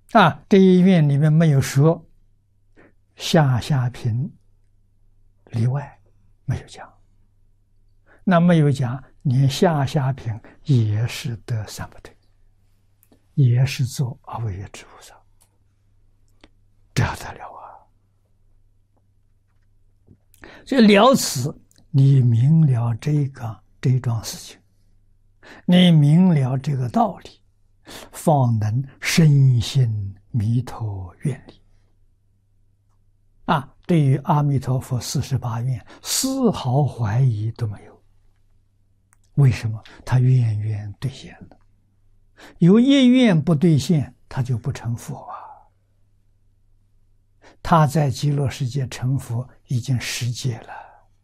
这一愿里面没有说下下品例外，没有讲。那没有讲，连下下品也是得三不退，也是做阿惟越致菩萨，这得了啊！所以了此，你明了这桩事情，你明了这个道理，方能深信弥陀愿力。对于阿弥陀佛48愿，丝毫怀疑都没有。为什么？他愿愿兑现了。有一愿不兑现，他就不成佛啊。他在极乐世界成佛已经10劫了。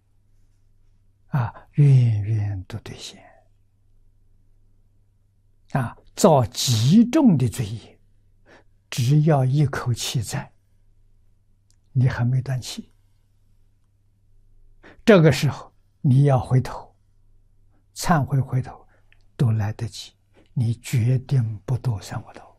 愿愿都兑现。造极重的罪业，只要一口气在，你还没断气，这个时候你要回头忏悔，回头都来得及，你决定不堕三恶道。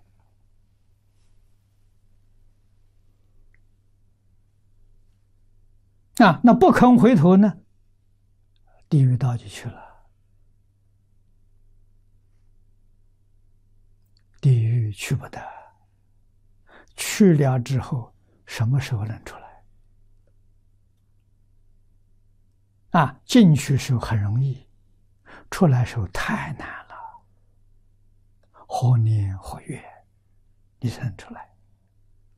那不肯回头呢，地狱道就去了。地狱去不得，去了之后什么时候能出来？进去时候很容易，出来时候太难了，何年何月你才能出来？